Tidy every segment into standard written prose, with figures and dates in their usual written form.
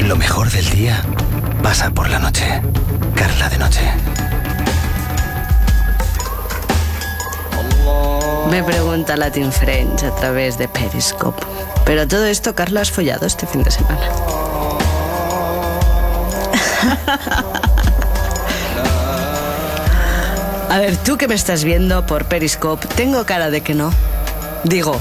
Lo mejor del día pasa por la noche. Carla de Noche. Me pregunta Latin French a través de Periscope. Pero todo esto, Carla, has follado este fin de semana. A ver, tú que me estás viendo por Periscope, tengo cara de que no. Digo.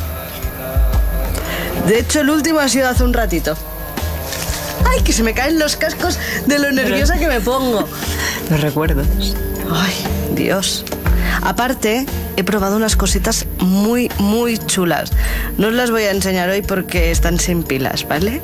De hecho, el último ha sido hace un ratito. ¡Ay, que se me caen los cascos de lo nerviosa que me pongo! Los recuerdos. ¡Ay, Dios! Aparte, he probado unas cositas muy, muy chulas. No os las voy a enseñar hoy porque están sin pilas, ¿vale?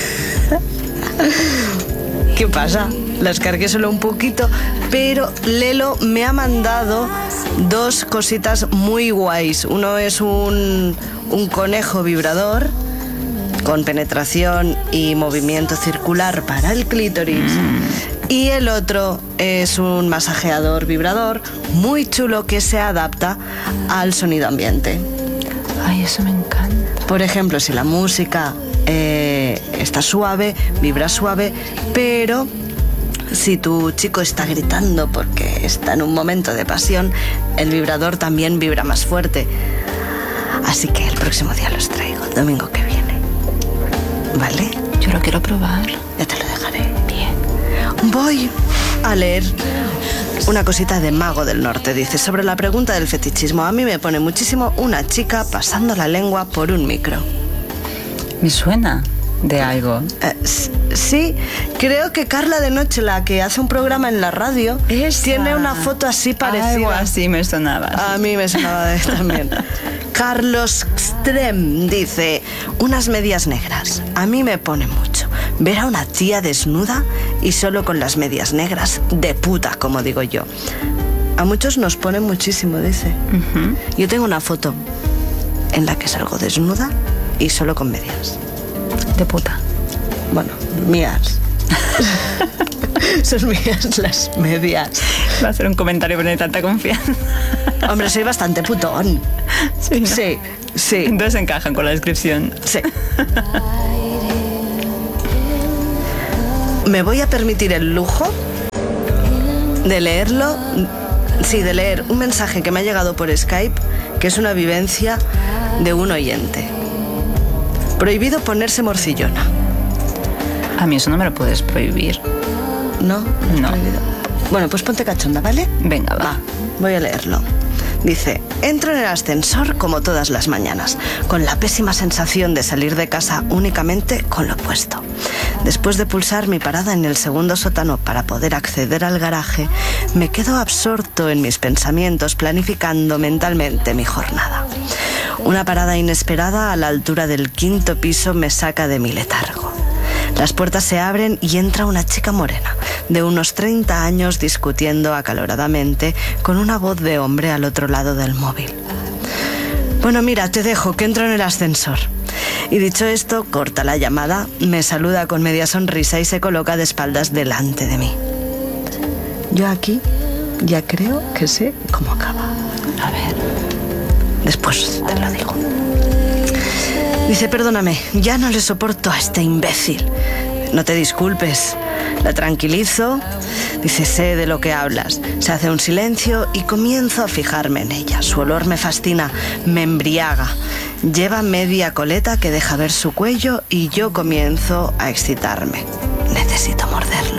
¿Qué pasa? Las cargué solo un poquito, pero Lelo me ha mandado dos cositas muy guays. Uno es un conejo vibrador con penetración y movimiento circular para el clítoris. Y el otro es un masajeador vibrador muy chulo que se adapta al sonido ambiente. Ay, eso me encanta. Por ejemplo, si la música está suave, vibra suave, pero si tu chico está gritando porque está en un momento de pasión, el vibrador también vibra más fuerte. Así que el próximo día los traigo, el domingo que viene. ¿Vale? Yo lo quiero probar. Ya te lo dejaré. Bien. Voy a leer una cosita de Mago del Norte. Dice, sobre la pregunta del fetichismo, a mí me pone muchísimo una chica pasando la lengua por un micro. Me suena de algo. Sí, creo que Carla de Noche, la que hace un programa en la radio, tiene una foto así parecida. Algo así me sonaba. A mí me sonaba de también. Carlos Strem dice, unas medias negras. A mí me pone mucho ver a una tía desnuda y solo con las medias negras, de puta, como digo yo. A muchos nos pone muchísimo, dice. Yo tengo una foto en la que salgo desnuda y solo con medias. De puta. Bueno, mías. Son mías las medias. Va a ser un comentario pero no hay tanta confianza. Hombre, soy bastante putón. Sí, ¿no? Sí, sí. Entonces encajan con la descripción. Sí. Me voy a permitir el lujo de leerlo. Sí, de leer un mensaje que me ha llegado por Skype, que es una vivencia de un oyente. Prohibido ponerse morcillona. A mí eso no me lo puedes prohibir. ¿No? No. Prohibido. Bueno, pues ponte cachonda, ¿vale? Venga, va. Voy a leerlo. Dice, entro en el ascensor como todas las mañanas, con la pésima sensación de salir de casa únicamente con lo puesto. Después de pulsar mi parada en el segundo sótano para poder acceder al garaje, me quedo absorto en mis pensamientos, planificando mentalmente mi jornada. Una parada inesperada a la altura del 5º piso me saca de mi letargo. Las puertas se abren y entra una chica morena, de unos 30 años, discutiendo acaloradamente con una voz de hombre al otro lado del móvil. Bueno, mira, te dejo, que entro en el ascensor. Y dicho esto, corta la llamada, me saluda con media sonrisa y se coloca de espaldas delante de mí. Yo aquí ya creo que sé cómo acaba. A ver. Después te lo digo. Dice, perdóname, ya no le soporto a este imbécil. No te disculpes. La tranquilizo. Dice, sé de lo que hablas. Se hace un silencio y comienzo a fijarme en ella. Su olor me fascina, me embriaga. Lleva media coleta que deja ver su cuello y yo comienzo a excitarme. Necesito morderlo.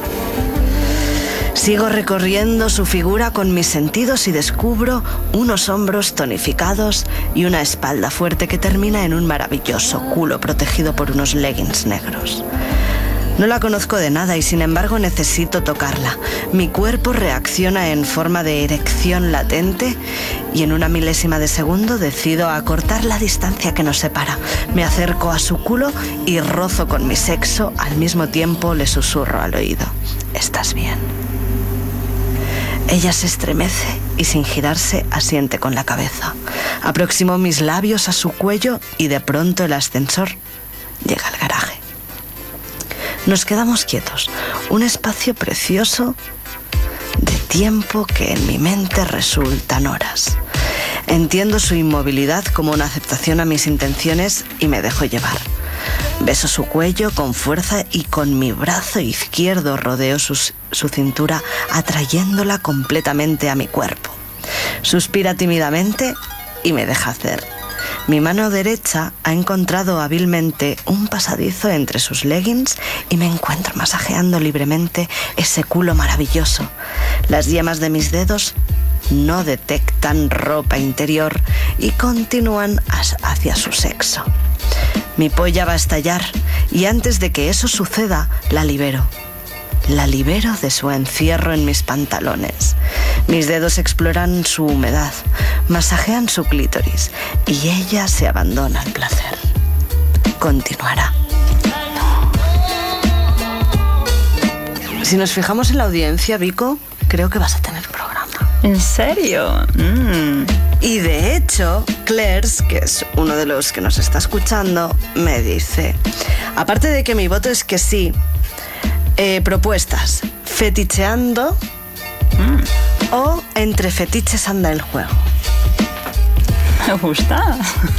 Sigo recorriendo su figura con mis sentidos y descubro unos hombros tonificados y una espalda fuerte que termina en un maravilloso culo protegido por unos leggings negros. No la conozco de nada y sin embargo necesito tocarla. Mi cuerpo reacciona en forma de erección latente y en una milésima de segundo decido acortar la distancia que nos separa. Me acerco a su culo y rozo con mi sexo, al mismo tiempo le susurro al oído. ¿Estás bien? Ella se estremece y sin girarse asiente con la cabeza. Aproximo mis labios a su cuello y de pronto el ascensor llega al garaje. Nos quedamos quietos, un espacio precioso de tiempo que en mi mente resultan horas. Entiendo su inmovilidad como una aceptación a mis intenciones y me dejo llevar. Beso su cuello con fuerza y con mi brazo izquierdo rodeo su cintura, atrayéndola completamente a mi cuerpo. Suspira tímidamente y me deja hacer. Mi mano derecha ha encontrado hábilmente un pasadizo entre sus leggings y me encuentro masajeando libremente ese culo maravilloso. Las yemas de mis dedos no detectan ropa interior y continúan hacia su sexo. Mi polla va a estallar y antes de que eso suceda, la libero. La libero de su encierro en mis pantalones. Mis dedos exploran su humedad, masajean su clítoris y ella se abandona al placer. Continuará. Si nos fijamos en la audiencia, Vico, creo que vas a tener programa. ¿En serio? Y de hecho, Clairs, que es uno de los que nos está escuchando, me dice, aparte de que mi voto es que sí, propuestas, feticheando o entre fetiches anda el juego. Me gusta.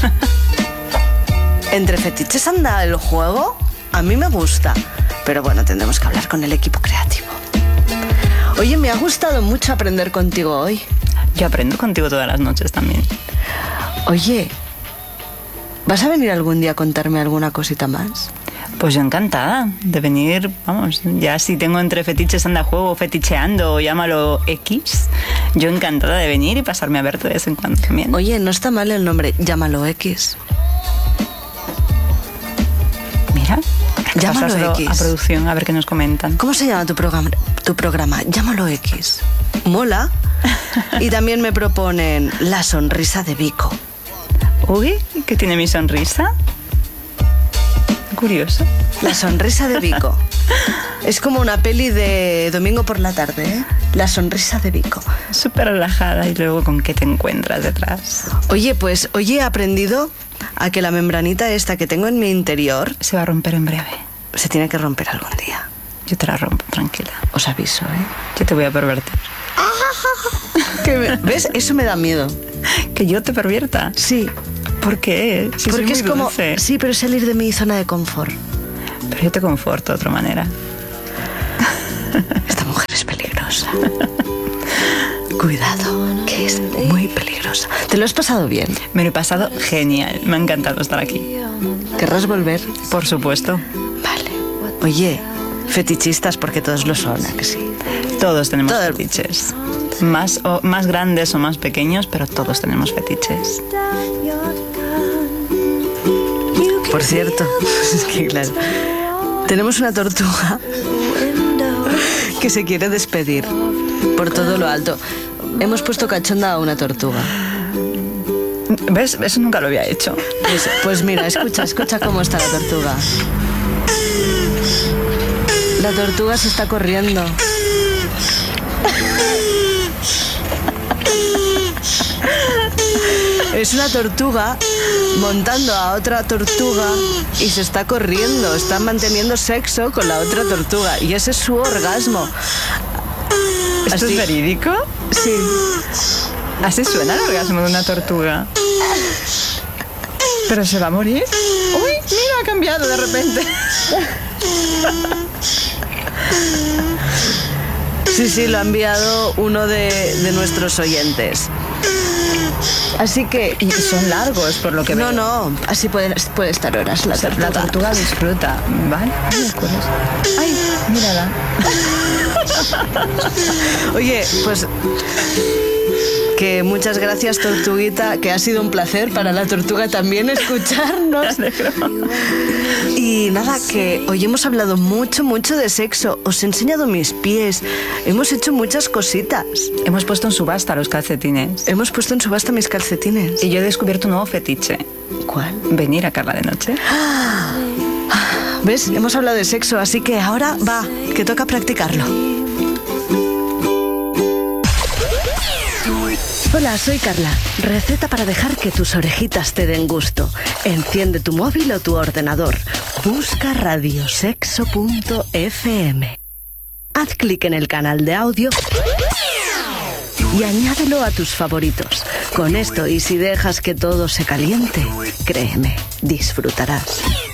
Entre fetiches anda el juego, a mí me gusta, pero bueno, tendremos que hablar con el equipo creativo. Oye, me ha gustado mucho aprender contigo hoy. Yo aprendo contigo todas las noches también. Oye, ¿vas a venir algún día a contarme alguna cosita más? Pues yo encantada de venir, vamos, ya si tengo entre fetiches anda juego, feticheando, llámalo X, yo encantada de venir y pasarme a verte de vez en cuando también. Oye, no está mal el nombre, llámalo X. Mira, llámalo pásaselo X. A producción, a ver qué nos comentan. ¿Cómo se llama tu programa? Llámalo X. Mola. Y también me proponen La sonrisa de Vico. Uy, ¿qué tiene mi sonrisa? Curioso. La sonrisa de Vico. Es como una peli de domingo por la tarde, ¿eh? La sonrisa de Vico. Súper relajada y luego con qué te encuentras detrás. Oye, pues hoy he aprendido a que la membranita esta que tengo en mi interior Se va a romper en breve. se tiene que romper algún día. Yo te la rompo, tranquila. Os aviso, ¿eh? Yo te voy a pervertir. ¿Ves? Eso me da miedo. ¿Que yo te pervierta? Sí. ¿Por qué? Si Porque soy es muy como... dulce. Sí, pero es salir de mi zona de confort. Pero yo te conforto de otra manera. Esta mujer es peligrosa. Cuidado, que es muy peligrosa. ¿Te lo has pasado bien? Me lo he pasado genial. Me ha encantado estar aquí. ¿Querrás volver? Por supuesto. Vale. Oye, fetichistas porque todos lo son, ¿a que sí? Todos tenemos Todo- fetiches. Más grandes o más pequeños, pero todos tenemos fetiches. Por cierto, es que claro, tenemos una tortuga que se quiere despedir por todo lo alto. Hemos puesto cachonda a una tortuga. ¿Ves? Eso nunca lo había hecho. Pues mira, escucha cómo está la tortuga. La tortuga se está corriendo. Es una tortuga montando a otra tortuga y se está corriendo, está manteniendo sexo con la otra tortuga y ese es su orgasmo. ¿Esto Así- es verídico? Sí. Así suena el orgasmo de una tortuga. ¿Pero se va a morir? ¡Uy! Mira, ha cambiado de repente. Sí, lo ha enviado uno de nuestros oyentes. Así que... Y son largos, por lo que veo. No, así puede estar horas la tortuga. La tortuga disfruta. ¿Vale? Ay, acuerdas. Ay, mírala. Oye, pues... Que muchas gracias, tortuguita, que ha sido un placer para la tortuga también escucharnos. Y nada, que hoy hemos hablado mucho de sexo. Os he enseñado mis pies. Hemos hecho muchas cositas. Hemos puesto en subasta los calcetines. Hemos puesto en subasta mis calcetines. Y yo he descubierto un nuevo fetiche. ¿Cuál? Venir a Carla de noche. ¿Ves? Hemos hablado de sexo, así que ahora va, que toca practicarlo. Hola, soy Carla. Receta para dejar que tus orejitas te den gusto. Enciende tu móvil o tu ordenador. Busca radiosexo.fm. Haz clic en el canal de audio y añádelo a tus favoritos. Con esto y si dejas que todo se caliente, créeme, disfrutarás.